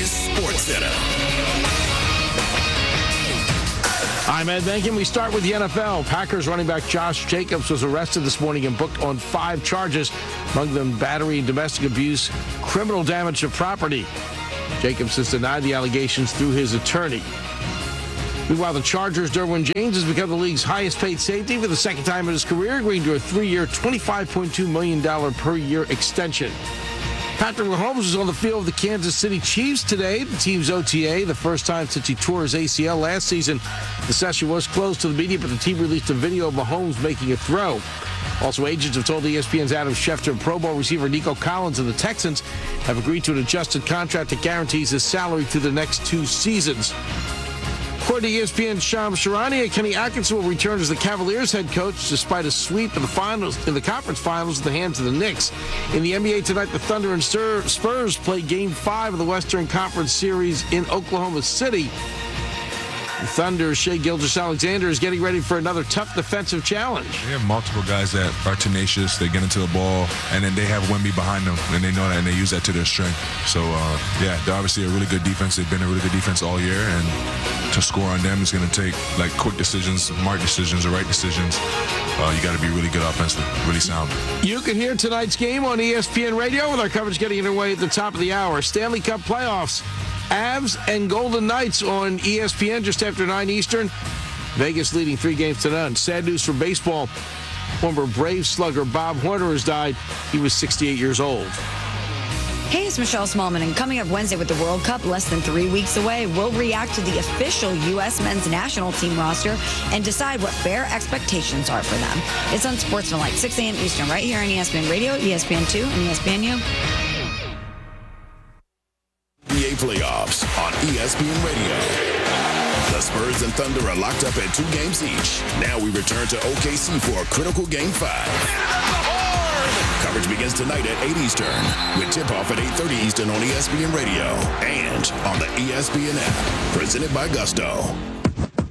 is SportsCenter. I'm Ed Benkin. We start with the NFL. Packers running back Josh Jacobs was arrested this morning and booked on 5 charges, among them battery and domestic abuse, criminal damage to property. Jacobs has denied the allegations through his attorney. Meanwhile, the Chargers' Derwin James has become the league's highest-paid safety for the second time in his career, agreeing to a 3-year, $25.2 million per year extension. Patrick Mahomes was on the field with the Kansas City Chiefs today, the team's OTA, the first time since he tore his ACL last season. The session was closed to the media, but the team released a video of Mahomes making a throw. Also, agents have told ESPN's Adam Schefter and Pro Bowl receiver Nico Collins and the Texans have agreed to an adjusted contract that guarantees his salary through the next 2 seasons. According to ESPN's Shams Charania, Kenny Atkinson will return as the Cavaliers head coach despite a sweep in the conference finals at the hands of the Knicks. In the NBA tonight, the Thunder and Spurs play Game 5 of the Western Conference Series in Oklahoma City. The Thunder's Shai Gilgeous-Alexander is getting ready for another tough defensive challenge. They have multiple guys that are tenacious. They get into the ball, and then they have Wemby behind them, and they know that, and they use that to their strength. So, they're obviously a really good defense. They've been a really good defense all year, and to score on them is going to take, quick decisions, smart decisions, the right decisions. You got to be really good offensively, really sound. You can hear tonight's game on ESPN Radio with our coverage getting underway at the top of the hour. Stanley Cup playoffs. Avs and Golden Knights on ESPN just after 9 Eastern. Vegas leading 3-0. Sad news for baseball. Former Braves slugger Bob Horner has died. He was 68 years old. Hey, it's Michelle Smallman, and coming up Wednesday with the World Cup less than 3 weeks away, we'll react to the official U.S. men's national team roster and decide what fair expectations are for them. It's on Sports Tonight, 6 a.m. Eastern, right here on ESPN Radio, ESPN2, and ESPNU. NBA playoffs on ESPN Radio. The Spurs and Thunder are locked up at 2 games each. Now we return to OKC for a critical Game 5. Coverage begins tonight at 8 Eastern with tip-off at 8:30 Eastern on ESPN Radio and on the ESPN app. Presented by Gusto.